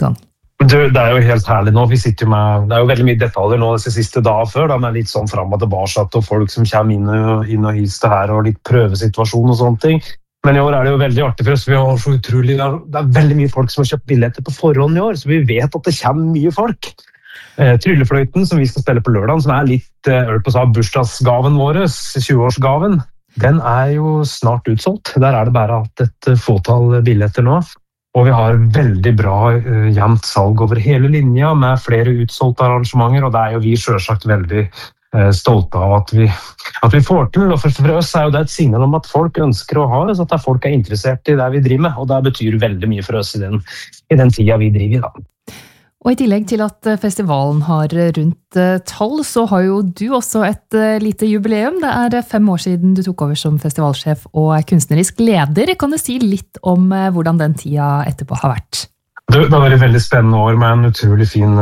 gang. Det jo helt herlig nå, vi sitter jo med, det jo veldig mye detaljer nå disse siste dager før, da, med litt sånn frem og tilbake, og folk som kommer inn og hilser her, og litt prøvesituasjon og sånne ting. Men i år det jo veldig artig for oss, vi har så utrolig, det veldig mye folk som har kjøpt billetter på forhånd i år, så vi vet at det kommer mye folk. Tryllefløyten som vi skal spille på lørdagen, som litt bursdagsgaven vår, 20-årsgaven, den jo snart utsolgt. Der det bare hatt et fåtall billetter nå. Og vi har veldig bra jevnt salg over hele linja med flere utsolgte arrangementer, og det jo vi selvsagt veldig stolte av at vi får til. Og for oss jo det et signal om at folk ønsker å ha det, så at folk interessert i det vi driver med, og det betyr veldig mye for oss i den tida vi driver i da. Og i tillegg til at festivalen har rundt tall, så har jo du også et lite jubileum. Det 5 år siden du tok over som festivalsjef og kunstnerisk leder. Kan du si litt om hvordan den tida etterpå har vært? Det har vært et veldig spennende år med en utrolig fin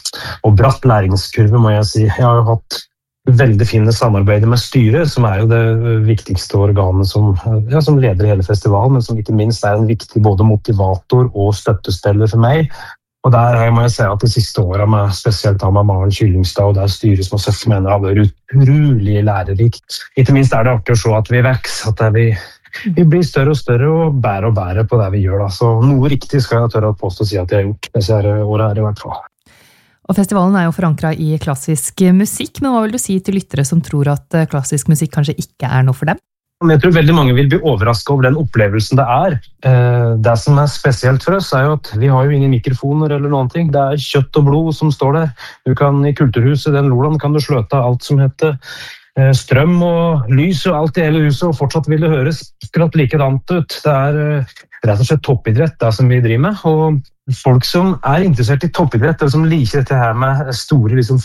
og bratt læringskurve, må jeg si. Jeg har jo hatt veldig fine samarbeider med styret, som jo det viktigste organet som leder hele festivalen, men som ikke minst en viktig både motivator og støttespiller for meg. Og der må jeg si at de siste årene, spesielt med Maren Kyllingstad og det styret som har sett med henne, har vært utrolig lærerikt. Ikke minst det artig å se at vi vokser, at vi blir større og større og bedre på det vi gjør. Da. Så noe riktig skal jeg tørre å påstå å si at jeg har gjort disse årene her i hvert fall. Og festivalen jo forankret i klassisk musikk, men hva vil du si til lyttere som tror at klassisk musikk kanskje ikke noe for dem? Jeg tror veldig mange vil bli overrasket over den opplevelsen det Det som spesielt for oss jo at vi har jo ingen mikrofoner eller noen ting. Det kjøtt og blod som står der. Du kan i Kulturhuset, den Loland, kan du sløte alt som heter strøm og lys og alt i hele huset, og fortsatt vil det høres akkurat likedant ut. Det rett og slett toppidrett, det som vi driver med. Og folk som interessert i toppidrett, eller som liker dette her med store liksom,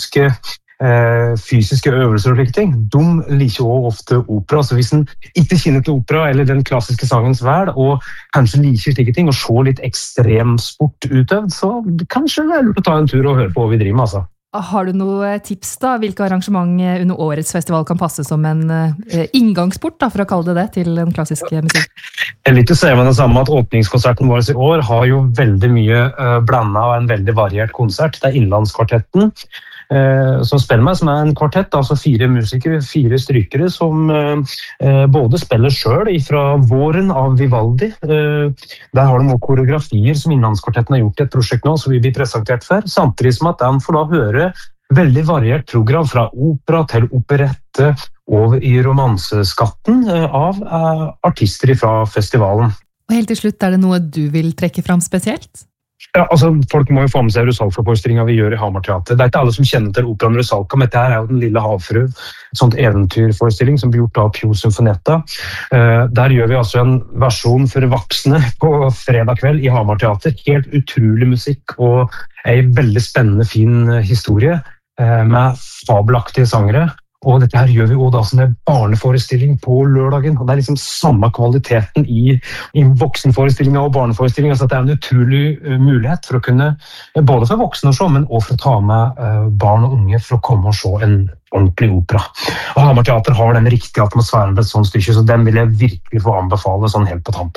fysiske øvelser og slike ting, de liker også ofte opera. Så hvis en ikke kjenner til opera eller den klassiske sangens vel, og kanskje liker slike ting, og se litt ekstremsport utøvd, så kanskje det lurt å ta en tur og høre på hva vi driver med, altså. Har du noe tips da? Hvilke arrangement under årets festival kan passe som en inngangsport, da, for å kalle det til den klassiske musikk? Jeg litt å si med det samme at åpningskonserten vår i år har jo veldig mye blandet og en veldig variert konsert. Det Innlandskvartetten, som spiller med, som en kvartett, altså 4 musikere, 4 strykere, som både spiller selv fra Våren av Vivaldi. Der har de også koreografier som Innlandskvartetten har gjort i et prosjekt nå, som vi blir presentert for, samtidig som at de får da høre veldig variert program fra opera til operette over i romanseskatten av artister fra festivalen. Og helt til slutt, det noe du vil trekke fram spesielt? Ja, altså, folk må jo få med seg Rusalka-forestillingen vi gjør i Hamar Teater. Det ikke alle som kjenner til operaen Rusalka, men dette jo Den lille havfru, et sånt eventyrforestilling som blir gjort av Pio Symfonetta. Der gjør vi altså en versjon for voksne på fredag kveld i Hamar Teater. Helt utrolig musikk og en veldig spennende, fin historie med fabelaktige sangere. Og dette her gjør vi også da som en barneforestilling på lørdagen, og det liksom samme kvaliteten i voksenforestillingen og barneforestillingen, så det en utrolig mulighet for å kunne, både for voksne å se, men også for å ta med barn og unge for å komme og se en ordentlig opera. Og Hamar Teater har den riktige atmosfæren på et sånt stykke, så den vil jeg virkelig få anbefale sånn helt på tampen.